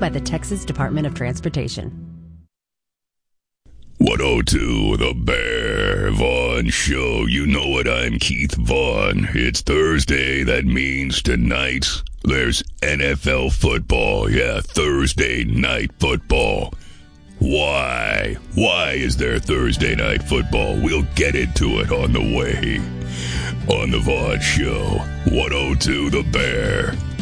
by the Texas Department of Transportation. 102 The Bear Vaughn Show. You know what? I'm Keith Vaughn. It's Thursday. That means tonight there's NFL football. Yeah, Thursday night football. Why? Why is there Thursday night football? We'll get into it on the way. On the Vaughn Show. 102 The Bear.